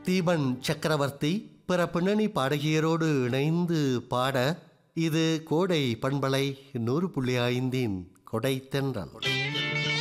தீபன் சக்கரவர்த்தி பிற பின்னணி பாடகியரோடு இணைந்து பாட இது கோடை பண்பலை 100.5 கொடை தென்றல்.